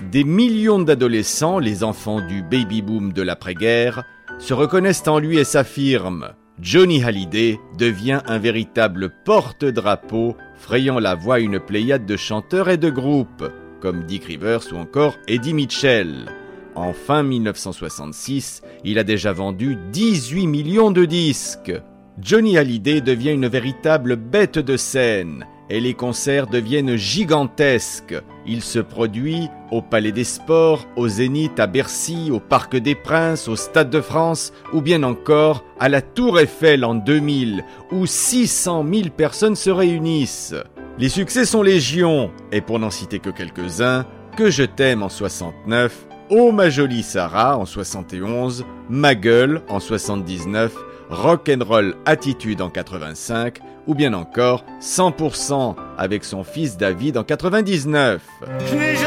Des millions d'adolescents, les enfants du baby-boom de l'après-guerre, se reconnaissent en lui et s'affirment. Johnny Hallyday devient un véritable porte-drapeau, frayant la voie à une pléiade de chanteurs et de groupes, comme Dick Rivers ou encore Eddie Mitchell. En fin 1966, il a déjà vendu 18 millions de disques. Johnny Hallyday devient une véritable bête de scène et les concerts deviennent gigantesques. Il se produit au Palais des Sports, au Zénith, à Bercy, au Parc des Princes, au Stade de France ou bien encore à la Tour Eiffel en 2000 où 600 000 personnes se réunissent. Les succès sont légion et pour n'en citer que quelques-uns, Que je t'aime en 69, Oh ma jolie Sarah en 71, Ma gueule en 79, Rock'n'Roll Attitude en 85 ou bien encore 100% avec son fils David en 99.